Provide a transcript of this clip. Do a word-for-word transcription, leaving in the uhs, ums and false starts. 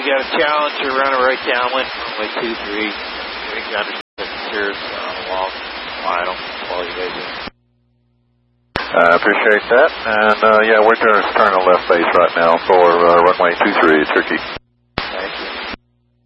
you got a challenge to run it right downwind, runway two three. Getting down to Sears on the wall. Final. All you guys in. I uh, appreciate that. And uh, yeah, we're going to turn a left base right now for uh, runway two three, Turkey.